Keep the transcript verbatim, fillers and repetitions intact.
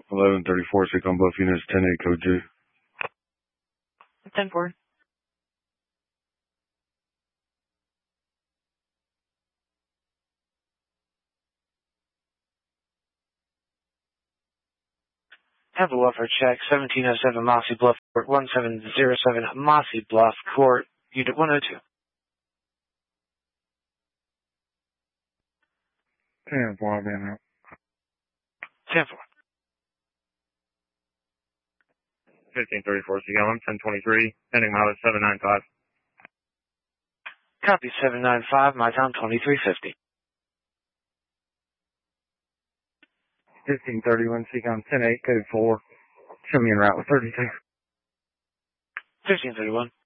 eleven thirty-four, sick on both units, ten eight, code G. ten four. Have a welfare check, seventeen oh seven Mossy Bluff Court, one seven zero seven Mossy Bluff Court, Unit one oh two. ten four, I'll be in there. ten four. fifteen thirty-four, Seagallen, ten twenty-three, pending mileage seven nine five. Copy seven nine five, my time twenty-three fifty. fifteen thirty-one, Seagallen, ten eight, code four. Show me en route with thirty-two. fifteen thirty-one.